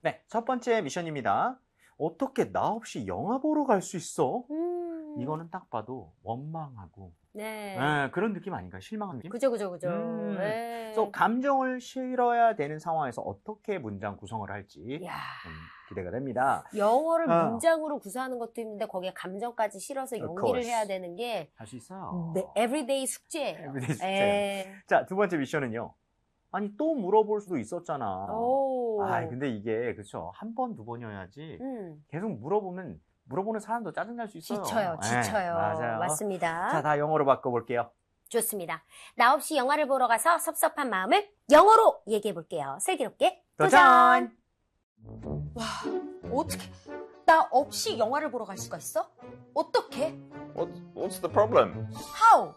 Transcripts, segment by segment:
네, 첫 번째 미션입니다. 어떻게 나 없이 영화 보러 갈 수 있어? 이거는 딱 봐도 원망하고 네. 그런 느낌 아닌가요? 실망한 느낌? 그죠. 네. 그래서 감정을 실어야 되는 상황에서 어떻게 문장 구성을 할지 야. 기대가 됩니다. 영어를 문장으로 구사하는 것도 힘든데 거기에 감정까지 실어서 연기를 해야 되는 게 할 수 있어요. 네, 에브리데이 숙제예요. 에브리데이 숙제. 자, 두 번째 미션은요. 아니 또 물어볼 수도 있었잖아. 근데 이게 그렇죠. 한 번, 두 번이어야지 계속 물어보는 사람도 짜증날 수 있어요. 지쳐요. 맞아요. 맞습니다. 자, 다 영어로 바꿔볼게요. 좋습니다. 나 없이 영화를 보러 가서 섭섭한 마음을 영어로 얘기해 볼게요. 슬기롭게 도전! 와, 어떻게 나 없이 영화를 보러 갈 수가 있어? 어떻게? What's the problem? How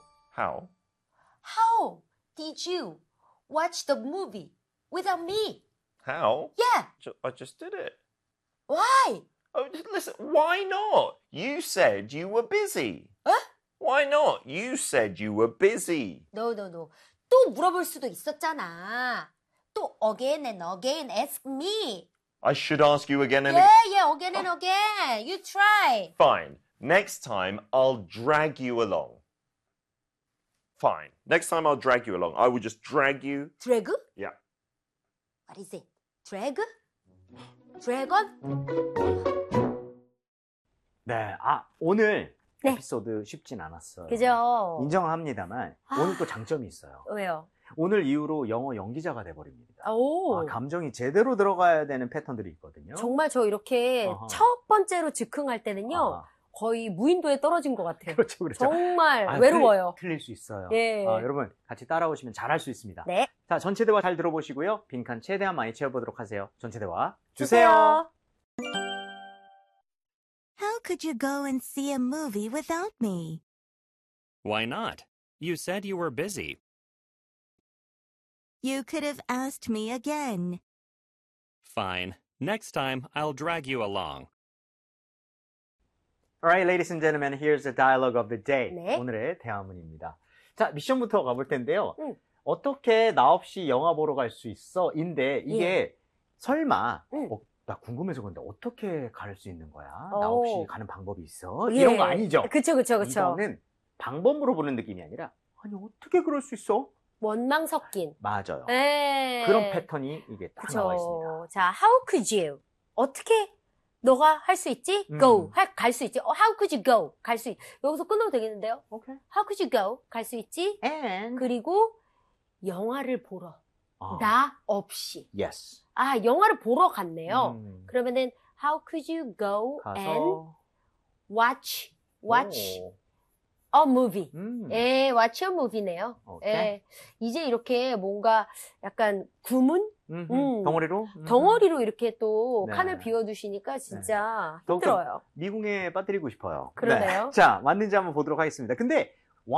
How? did you watch the movie without me? How? Yeah. I just did it. Why? Oh, listen, why not? You said you were busy. Huh? Why not? You said you were busy. No. 또 물어볼 수도 있었잖아. 또 again and again ask me. I should ask you again and again. Yeah, again and again. You try. Fine. Next time, I'll drag you along. Fine. Next time, I'll drag you along. I will just drag you. Drag? Yeah. What is it? Drag? Dragon? 네, 오늘 네. 에피소드 쉽진 않았어요. 그죠? 인정합니다만 오늘 또 장점이 있어요. 왜요? 오늘 이후로 영어 연기자가 돼버립니다. 오. 감정이 제대로 들어가야 되는 패턴들이 있거든요. 정말 저 이렇게 첫 번째로 즉흥할 때는요. 거의 무인도에 떨어진 것 같아요. 그렇죠. 정말 외로워요. 틀릴 수 있어요. 예. 여러분 같이 따라오시면 잘할 수 있습니다. 네. 자, 전체 대화 잘 들어보시고요. 빈칸 최대한 많이 채워보도록 하세요. 전체 대화 주세요. How could you go and see a movie without me? Why not? You said you were busy. You could have asked me again. Fine. Next time, I'll drag you along. Alright, ladies and gentlemen, here's the dialogue of the day. 네. 오늘의 대화문입니다. 자, 미션부터 가볼 텐데요. 어떻게 나 없이 영화 보러 갈 수 있어? 인데 이게 설마 나 궁금해서 그런데 어떻게 갈 수 있는 거야? 나 없이 가는 방법이 있어? 이런 거 아니죠? 그쵸. 이거는 방법 물어보는 느낌이 아니라 아니 어떻게 그럴 수 있어? 원망 섞인. 맞아요. 네. 그런 패턴이 이게 딱 그쵸. 나와 있습니다. 자, how could you? 어떻게 너가 할 수 있지? Go. 갈 수 있지? How could you go? 갈 수 여기서 끊어도 되겠는데요? Okay. How could you go? 갈 수 있지? And 그리고 영화를 보러. 나 없이. Yes. 영화를 보러 갔네요. 그러면은 how could you go and watch a movie. 예, watch a movie네요. 예, 이제 이렇게 뭔가 약간 구문? 덩어리로 이렇게 또 칸을 비워두시니까 진짜 힘들어요. 미궁에 빠뜨리고 싶어요. 그러네요. 네. 자, 맞는지 한번 보도록 하겠습니다. 근데